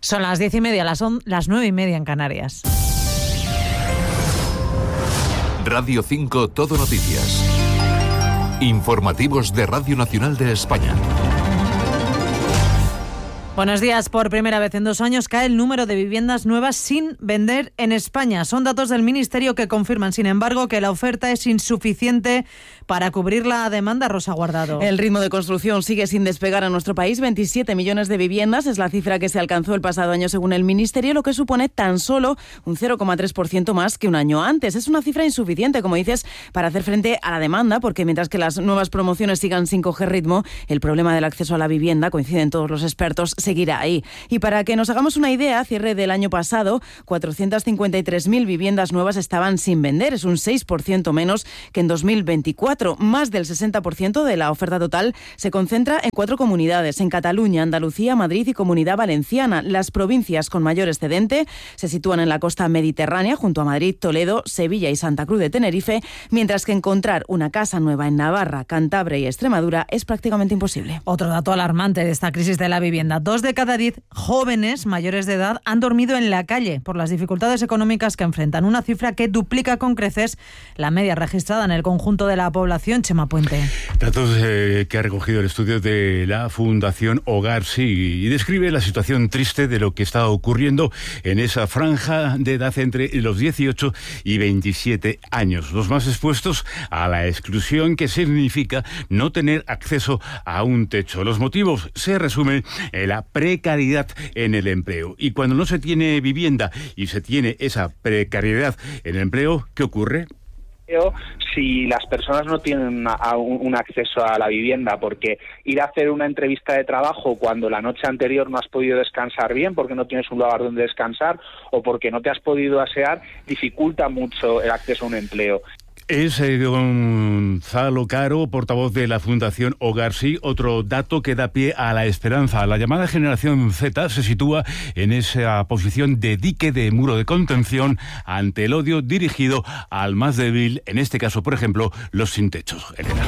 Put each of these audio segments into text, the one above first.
Son las 10:30, son las 9:30 en Canarias. Radio 5 Todo Noticias. Informativos de Radio Nacional de España. Buenos días. Por primera vez en 2 años cae el número de viviendas nuevas sin vender en España. Son datos del Ministerio que confirman, sin embargo, que la oferta es insuficiente para cubrir la demanda. Rosa Guardado. El ritmo de construcción sigue sin despegar a nuestro país. 27 millones de viviendas es la cifra que se alcanzó el pasado año según el Ministerio, lo que supone tan solo un 0,3% más que un año antes. Es una cifra insuficiente, como dices, para hacer frente a la demanda, porque mientras que las nuevas promociones sigan sin coger ritmo, el problema del acceso a la vivienda, coinciden todos los expertos, seguirá ahí. Y para que nos hagamos una idea, a cierre del año pasado, 453.000 viviendas nuevas estaban sin vender. Es un 6% menos que en 2024. Más del 60% de la oferta total se concentra en 4 comunidades, en Cataluña, Andalucía, Madrid y Comunidad Valenciana. Las provincias con mayor excedente se sitúan en la costa mediterránea, junto a Madrid, Toledo, Sevilla y Santa Cruz de Tenerife, mientras que encontrar una casa nueva en Navarra, Cantabria y Extremadura es prácticamente imposible. Otro dato alarmante de esta crisis de la vivienda: 2 de cada 10 jóvenes mayores de edad han dormido en la calle por las dificultades económicas que enfrentan, una cifra que duplica con creces la media registrada en el conjunto de la población. Chema Puente. Datos que ha recogido el estudio de la Fundación Hogar Sí y describe la situación triste de lo que está ocurriendo en esa franja de edad entre los 18 y 27 años, los más expuestos a la exclusión que significa no tener acceso a un techo. Los motivos se resumen en la precariedad en el empleo. Y cuando no se tiene vivienda y se tiene esa precariedad en el empleo, ¿qué ocurre? Si las personas no tienen un acceso a la vivienda, porque ir a hacer una entrevista de trabajo cuando la noche anterior no has podido descansar bien, porque no tienes un lugar donde descansar o porque no te has podido asear, dificulta mucho el acceso a un empleo. Es Gonzalo Caro, portavoz de la Fundación Hogar Sí. Otro dato que da pie a la esperanza. La llamada generación Z se sitúa en esa posición de dique, de muro de contención ante el odio dirigido al más débil, en este caso, por ejemplo, los sin techos. Elena.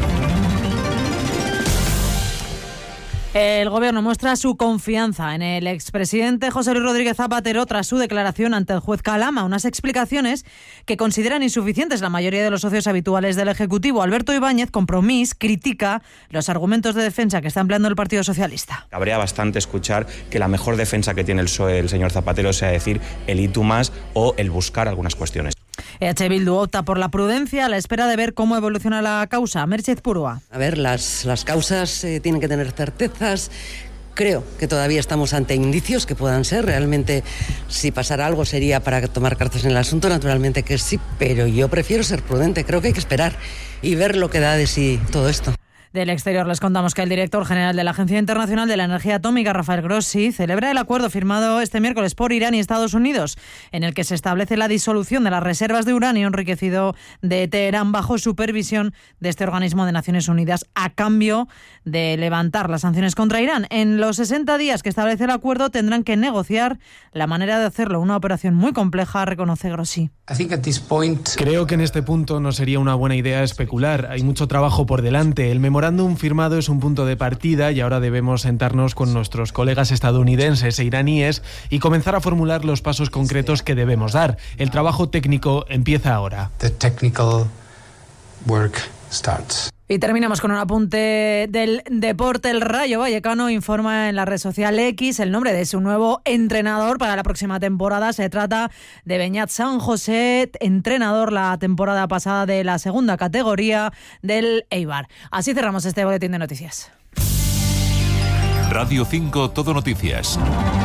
El Gobierno muestra su confianza en el expresidente José Luis Rodríguez Zapatero tras su declaración ante el juez Calama, unas explicaciones que consideran insuficientes la mayoría de los socios habituales del Ejecutivo. Alberto Ibáñez, Compromís, critica los argumentos de defensa que está empleando el Partido Socialista. Cabrea bastante escuchar que la mejor defensa que tiene el PSOE, el señor Zapatero, sea decir el y tú más o el buscar algunas cuestiones. EH Bildu opta por la prudencia a la espera de ver cómo evoluciona la causa. Merchez Purua. A ver, las causas tienen que tener certezas. Creo que todavía estamos ante indicios que puedan ser. Realmente, si pasara algo sería para tomar cartas en el asunto, naturalmente que sí, pero yo prefiero ser prudente. Creo que hay que esperar y ver lo que da de sí todo esto. Del exterior les contamos que el director general de la Agencia Internacional de la Energía Atómica, Rafael Grossi, celebra el acuerdo firmado este miércoles por Irán y Estados Unidos, en el que se establece la disolución de las reservas de uranio enriquecido de Teherán bajo supervisión de este organismo de Naciones Unidas, a cambio de levantar las sanciones contra Irán. En los 60 días que establece el acuerdo tendrán que negociar la manera de hacerlo, una operación muy compleja, reconoce Grossi. Creo que en este punto no sería una buena idea especular. Hay mucho trabajo por delante. El memorándum firmado es un punto de partida y ahora debemos sentarnos con nuestros colegas estadounidenses e iraníes y comenzar a formular los pasos concretos que debemos dar. El trabajo técnico empieza ahora. The technical work starts. Y terminamos con un apunte del deporte. El Rayo Vallecano informa en la red social X el nombre de su nuevo entrenador para la próxima temporada. Se trata de Beñat San José, entrenador la temporada pasada de la segunda categoría del Eibar. Así cerramos este boletín de noticias. Radio 5 Todo Noticias.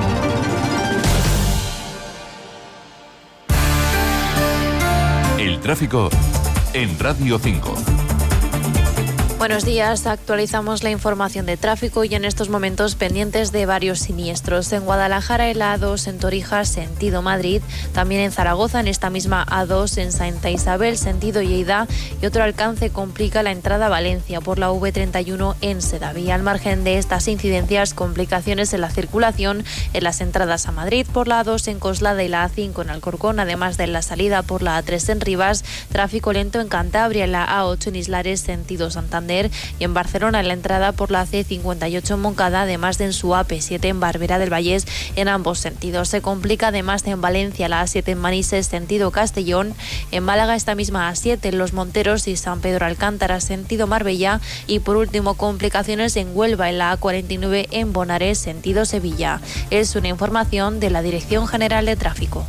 El tráfico en Radio 5. Buenos días, actualizamos la información de tráfico y en estos momentos pendientes de varios siniestros. En Guadalajara, en la A2 en Torija, sentido Madrid. También en Zaragoza, en esta misma A2 en Santa Isabel, sentido Lleida. Y otro alcance complica la entrada a Valencia por la V31 en Sedaví. Al margen de estas incidencias, complicaciones en la circulación en las entradas a Madrid por la A2 en Coslada y la A5 en Alcorcón, además de la salida por la A3 en Rivas. Tráfico lento en Cantabria, en la A8 en Islares, sentido Santander. Santander, y en Barcelona en la entrada por la C58 en Montcada, además de en su AP7 en Barberá del Vallès en ambos sentidos. Se complica además en Valencia la A7 en Manises sentido Castellón, en Málaga esta misma A7 en Los Monteros y San Pedro Alcántara sentido Marbella, y por último complicaciones en Huelva en la A49 en Bonares sentido Sevilla. Es una información de la Dirección General de Tráfico.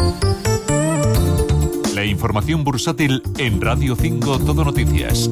La información bursátil en Radio 5 Todo Noticias.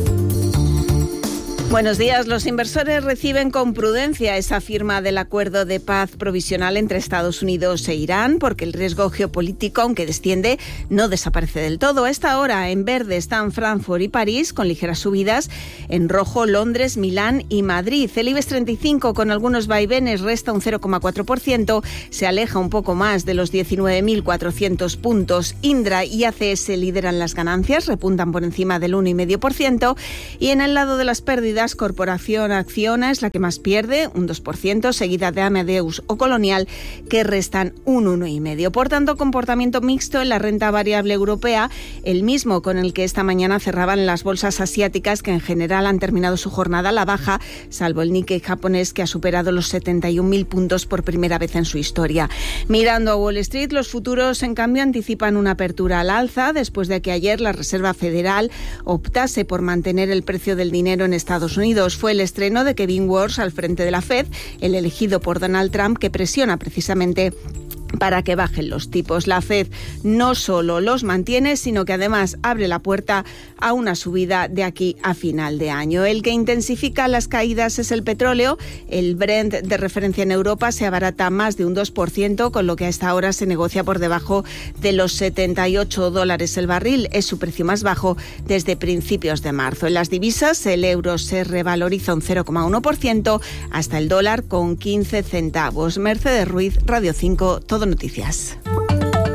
Buenos días. Los inversores reciben con prudencia esa firma del acuerdo de paz provisional entre Estados Unidos e Irán, porque el riesgo geopolítico, aunque desciende, no desaparece del todo. A esta hora, en verde están Frankfurt y París, con ligeras subidas. En rojo, Londres, Milán y Madrid. El IBEX 35, con algunos vaivenes, resta un 0,4%. Se aleja un poco más de los 19.400 puntos. Indra y ACS lideran las ganancias, repuntan por encima del 1,5%. Y en el lado de las pérdidas, Corporación Acciona es la que más pierde, un 2%, seguida de Amadeus o Colonial, que restan un 1,5%. Por tanto, comportamiento mixto en la renta variable europea, el mismo con el que esta mañana cerraban las bolsas asiáticas, que en general han terminado su jornada a la baja, salvo el Nikkei japonés, que ha superado los 71.000 puntos por primera vez en su historia. Mirando a Wall Street, los futuros, en cambio, anticipan una apertura al alza, después de que ayer la Reserva Federal optase por mantener el precio del dinero en Estados Unidos. Fue el estreno de Kevin Warsh al frente de la Fed, el elegido por Donald Trump, que presiona precisamente para que bajen los tipos. La Fed no solo los mantiene, sino que además abre la puerta a una subida de aquí a final de año. El que intensifica las caídas es el petróleo. El Brent de referencia en Europa se abarata más de un 2%, con lo que a esta hora se negocia por debajo de los $78 el barril. Es su precio más bajo desde principios de marzo. En las divisas, el euro se revaloriza un 0,1% hasta el dólar con 15 centavos. Mercedes Ruiz, Radio 5, Todo Noticias.